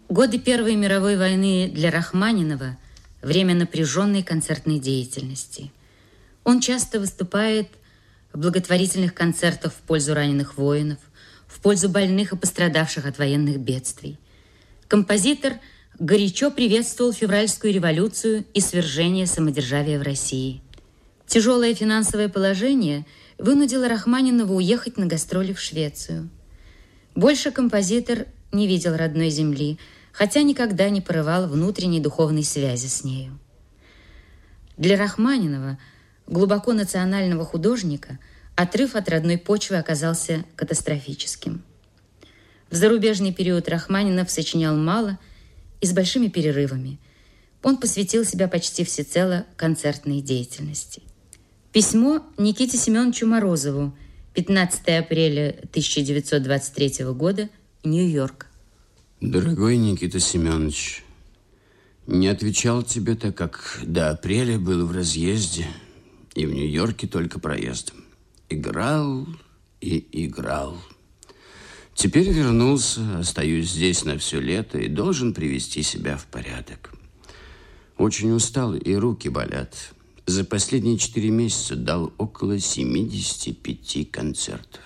Годы Первой мировой войны для Рахманинова – время напряженной концертной деятельности. Он часто выступает в благотворительных концертах в пользу раненых воинов, в пользу больных и пострадавших от военных бедствий. Композитор горячо приветствовал февральскую революцию и свержение самодержавия в России. Тяжелое финансовое положение вынудило Рахманинова уехать на гастроли в Швецию. Больше композитор не видел родной земли, хотя никогда не порывал внутренней духовной связи с нею. Для Рахманинова, глубоко национального художника, отрыв от родной почвы оказался катастрофическим. В зарубежный период Рахманинов сочинял мало и с большими перерывами. Он посвятил себя почти всецело концертной деятельности. Письмо Никите Семеновичу Морозову, 15 апреля 1923 года, Нью-Йорк. Дорогой Никита Семенович, не отвечал тебе, так как до апреля был в разъезде и в Нью-Йорке только проездом. Играл и играл. Теперь вернулся, остаюсь здесь на все лето и должен привести себя в порядок. Очень устал и руки болят. За последние 4 месяца дал около 75 концертов.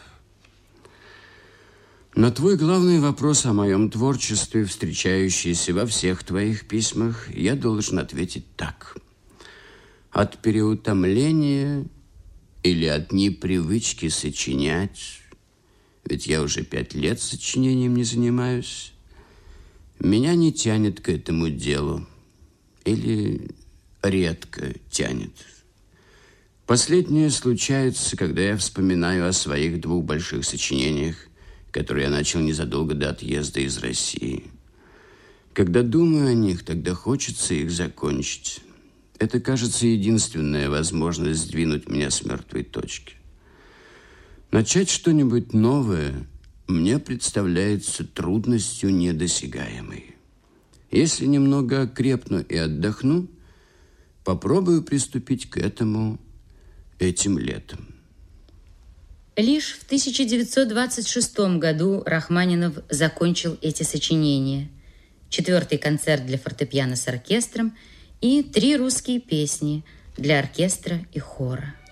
На твой главный вопрос о моем творчестве, встречающийся во всех твоих письмах, я должен ответить так. От переутомления или от непривычки сочинять, ведь я уже 5 лет сочинением не занимаюсь, меня не тянет к этому делу или редко тянет. Последнее случается, когда я вспоминаю о своих 2 больших сочинениях, которые я начал незадолго до отъезда из России. Когда думаю о них, тогда хочется их закончить. Это, кажется, единственная возможность сдвинуть меня с мертвой точки. Начать что-нибудь новое мне представляется трудностью недосягаемой. Если немного окрепну и отдохну, попробую приступить к этому этим летом. Лишь в 1926 году Рахманинов закончил эти сочинения. 4-й концерт для фортепиано с оркестром и 3 русские песни для оркестра и хора.